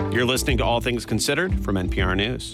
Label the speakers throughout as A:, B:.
A: You're listening to All Things Considered from NPR News.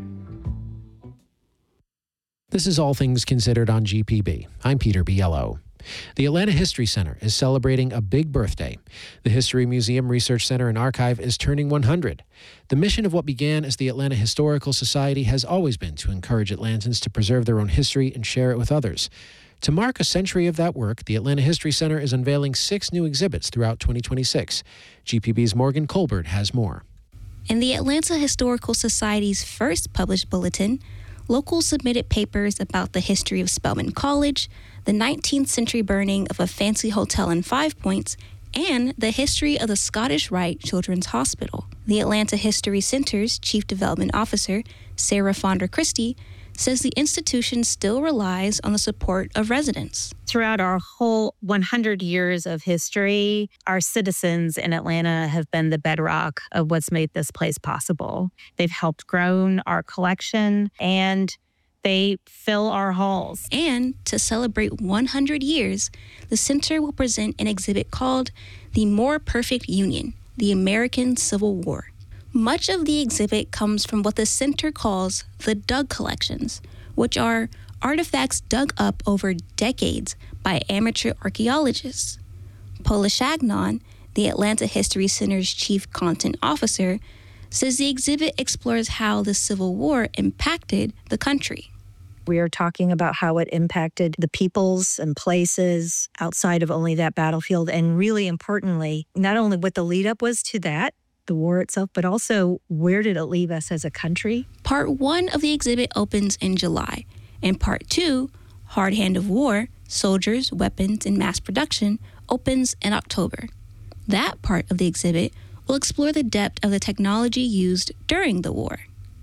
B: This is All Things Considered on GPB. I'm Peter Biello. The Atlanta History Center is celebrating a big birthday. The History Museum, Research Center, and Archive is turning 100. The mission of what began as the Atlanta Historical Society has always been to encourage Atlantans to preserve their own history and share it with others. To mark a century of that work, the Atlanta History Center is unveiling 6 new exhibits throughout 2026. GPB's Morgan Colbert has more.
C: In the Atlanta Historical Society's first published bulletin, locals submitted papers about the history of Spelman College, the 19th century burning of a fancy hotel in Five Points, and the history of the Scottish Rite Children's Hospital. The Atlanta History Center's Chief Development Officer, Sarah Fonder Christie, says the institution still relies on the support of residents.
D: Throughout our whole 100 years of history, our citizens in Atlanta have been the bedrock of what's made this place possible. They've helped grow our collection and they fill our halls.
C: And to celebrate 100 years, the center will present an exhibit called The More Perfect Union, the American Civil War. Much of the exhibit comes from what the center calls the Dug Collections, which are artifacts dug up over decades by amateur archaeologists. Paula Chagnon, the Atlanta History Center's chief content officer, says the exhibit explores how the Civil War impacted the country.
E: We are talking about how it impacted the peoples and places outside of only that battlefield, and really importantly, not only what the lead up was to that, the war itself, but also where did it leave us as a country?
C: Part 1 of the exhibit opens in July, and Part 2, Hard Hand of War, Soldiers, Weapons, and Mass Production, opens in October. That part of the exhibit will explore the depth of the technology used during the war.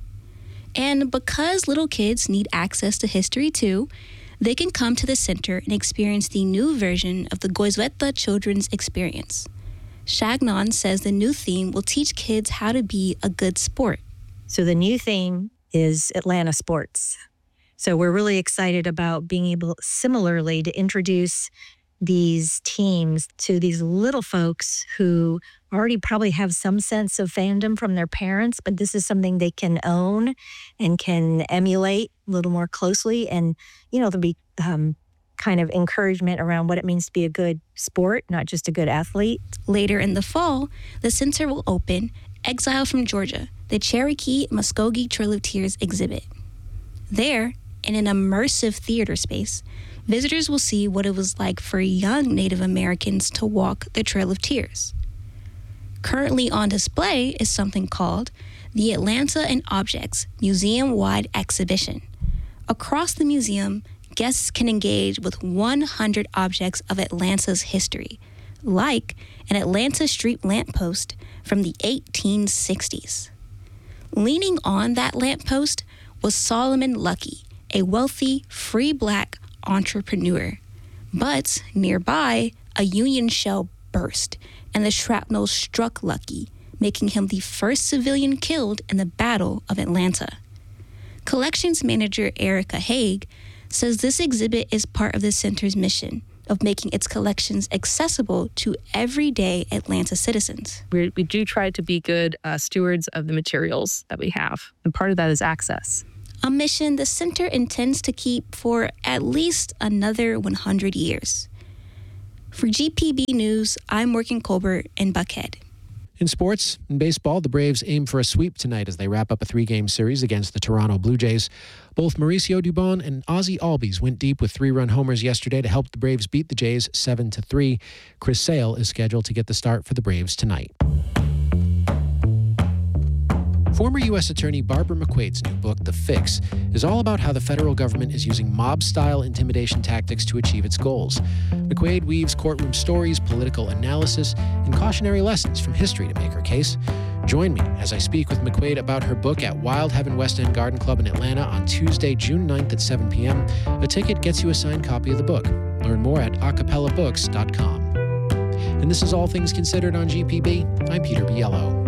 C: And because little kids need access to history too, they can come to the center and experience the new version of the Goizueta Children's Experience. Chagnon says the new theme will teach kids how to be a good sport.
E: So the new theme is Atlanta sports. So we're really excited about being able similarly to introduce these teams to these little folks who already probably have some sense of fandom from their parents, but this is something they can own and can emulate a little more closely. And, there'll be kind of encouragement around what it means to be a good sport, not just a good athlete.
C: Later in the fall, the center will open Exile from Georgia, the Cherokee Muskogee Trail of Tears exhibit. There, in an immersive theater space, visitors will see what it was like for young Native Americans to walk the Trail of Tears. Currently on display is something called the Atlanta and Objects Museum-Wide Exhibition. Across the museum, guests can engage with 100 objects of Atlanta's history, like an Atlanta street lamppost from the 1860s. Leaning on that lamppost was Solomon Lucky, a wealthy, free black entrepreneur. But nearby, a Union shell burst, and the shrapnel struck Lucky, making him the first civilian killed in the Battle of Atlanta. Collections manager Erica Haig says this exhibit is part of the center's mission of making its collections accessible to everyday Atlanta citizens.
F: We do try to be good stewards of the materials that we have, and part of that is access.
C: A mission the center intends to keep for at least another 100 years. For GPB News, I'm Morgan Colbert in Buckhead.
B: In sports, in baseball, the Braves aim for a sweep tonight as they wrap up a 3-game series against the Toronto Blue Jays. Both Mauricio Dubon and Ozzie Albies went deep with 3-run homers yesterday to help the Braves beat the Jays 7-3. Chris Sale is scheduled to get the start for the Braves tonight. Former U.S. Attorney Barbara McQuaid's new book, The Fix, is all about how the federal government is using mob-style intimidation tactics to achieve its goals. McQuaid weaves courtroom stories, political analysis, and cautionary lessons from history to make her case. Join me as I speak with McQuaid about her book at Wild Heaven West End Garden Club in Atlanta on Tuesday, June 9th at 7 p.m. A ticket gets you a signed copy of the book. Learn more at acapellabooks.com. And this is All Things Considered on GPB. I'm Peter Biello.